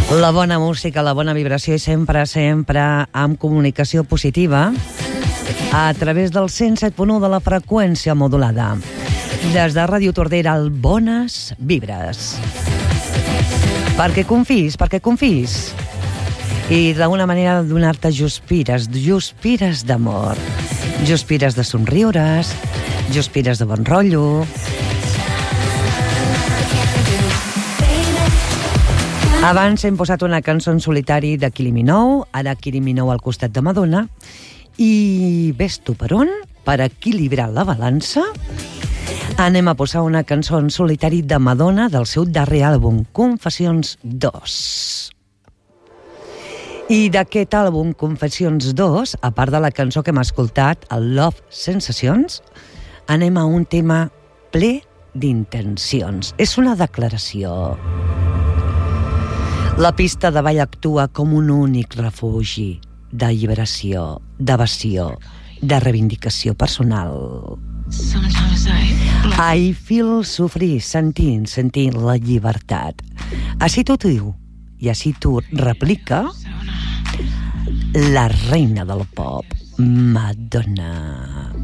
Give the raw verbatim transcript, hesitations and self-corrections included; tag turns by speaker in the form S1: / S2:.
S1: La bona música, la bona vibració i sempre, sempre amb comunicació positiva a través del cent set punt u de la freqüència modulada. Des de Ràdio Tordera, el Bones Vibres. Perquè confis, perquè confis. I d'alguna manera donar-te juspires, juspires d'amor, juspires de somriures, juspires de bon rotllo. Abans hem posat una cançó en solitari de Kylie Minogue, ara Kylie Minogue al costat de Madonna, i ves tu per on? Per equilibrar la balança, anem a posar una cançó en solitari de Madonna del seu darrer àlbum, Confessions dos. I d'aquest àlbum, Confessions dos, a part de la cançó que hem escoltat, el Love Sensations, anem a un tema ple d'intencions. És una declaració. La pista de ball actua com un únic refugi d'alliberació, d'evasió, de reivindicació personal. I feel sofrir, sentint, sentint la llibertat. Així t'ho diu, i així t'ho replica la reina del pop, Madonna.